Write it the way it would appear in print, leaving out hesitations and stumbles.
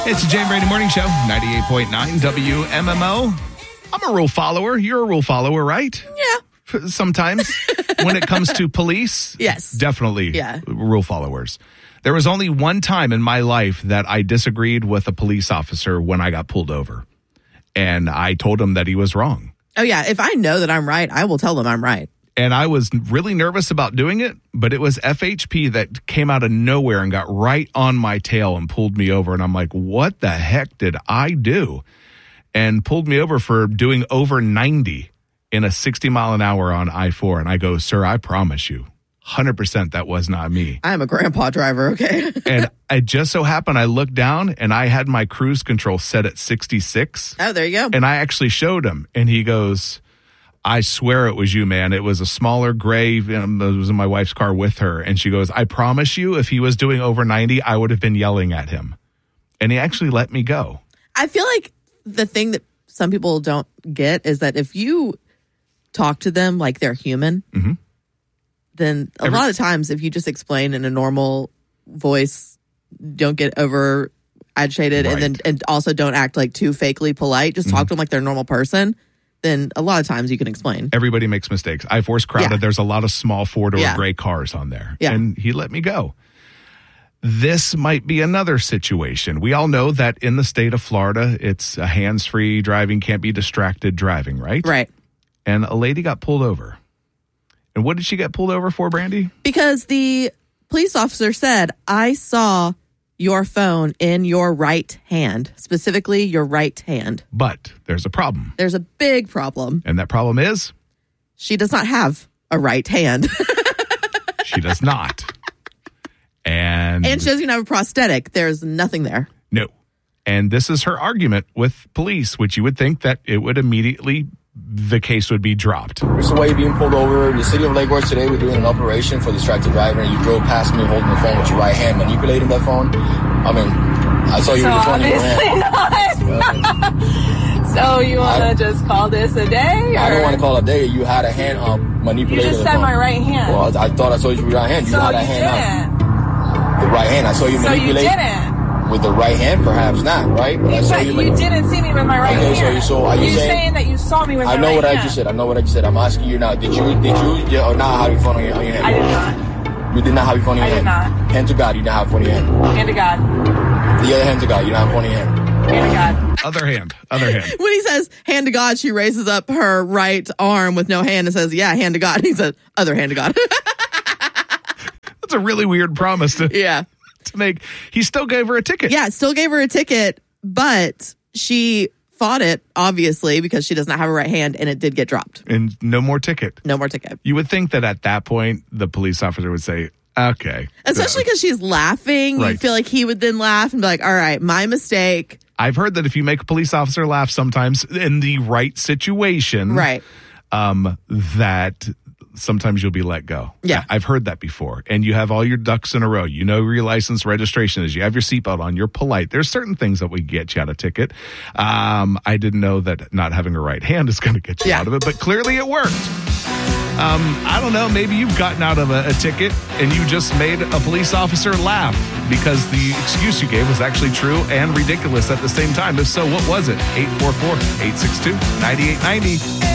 It's the Jay and Brady Morning Show, 98.9 WMMO. I'm a rule follower. You're a rule follower, right? Yeah. Sometimes. When it comes to police, yes, definitely rule followers. There was only one time in my life that I disagreed with a police officer when I got pulled over. And I told him that he was wrong. Oh, yeah. If I know that I'm right, I will tell them I'm right. And I was really nervous about doing it, but it was FHP that came out of nowhere and got right on my tail and pulled me over. And I'm like, what the heck did I do? And pulled me over for doing over 90 in a 60 mile an hour on I-4. And I go, sir, I promise you, 100% that was not me. I am a grandpa driver, okay? And it just so happened I looked down and I had my cruise control set at 66. Oh, there you go. And I actually showed him and he goes, I swear it was you, man. It was a smaller gray. It was in my wife's car with her. And she goes, I promise you, if he was doing over 90, I would have been yelling at him. And he actually let me go. I feel like the thing that some people don't get is that if you talk to them like they're human, then a lot of times if you just explain in a normal voice, don't get over agitated, and also don't act like too fakely polite, just talk to them like they're a normal person, then a lot of times you can explain. Everybody makes mistakes. I-4's crowded. Yeah. There's a lot of small four-door gray cars on there. Yeah. And he let me go. This might be another situation. We all know that in the state of Florida, it's a hands-free driving, can't be distracted driving, right? Right. And a lady got pulled over. And what did she get pulled over for, Brandy? Because the police officer said, I saw your phone in your right hand, specifically your right hand. But there's a problem. There's a big problem. And that problem is? She does not have a right hand. She does not. And she doesn't even have a prosthetic. There's nothing there. No. And this is her argument with police, which you would think that it would immediately, the case would be dropped. Mr. White, being pulled over in the city of Lake Worth today. We're doing an operation for distracted driver, and you drove past me holding the phone with your right hand, manipulating that phone. I mean, I saw you with the phone in your hand. So you want to just call this a day? Or? I don't want to call it a day. You had a hand up manipulating. You just said my right hand. Well, I thought I saw you with your right hand. You had a hand up. The right hand. I saw you manipulate. So you didn't. With the right hand, perhaps not, right? But I saw you didn't see me with my right hand. So are you saying that you saw me with my right hand? I know what I just said. I'm asking you now. Did you or not have your phone on your hand? I did not. You did not have your phone in your hand? I did not. Hand to God, you didn't have phone in your hand. Hand to God. The other hand to God, you didn't have phone in your hand. Hand to God. Other hand. When he says hand to God, she raises up her right arm with no hand and says, yeah, hand to God. He says, other hand to God. That's a really weird promise to make. He still gave her a ticket. Yeah, still gave her a ticket, but she fought it, obviously, because she does not have a right hand, and it did get dropped. And no more ticket. No more ticket. You would think that at that point, the police officer would say, okay. Especially because she's laughing. Right. You feel like he would then laugh and be like, all right, my mistake. I've heard that if you make a police officer laugh sometimes in the right situation, right, that sometimes you'll be let go. Yeah. I've heard that before. And you have all your ducks in a row. You know where your license registration is. You have your seatbelt on. You're polite. There's certain things that would get you out of ticket. I didn't know that not having a right hand is going to get you out of it, but clearly it worked. I don't know. Maybe you've gotten out of a ticket and you just made a police officer laugh because the excuse you gave was actually true and ridiculous at the same time. If so, what was it? 844-862-9890.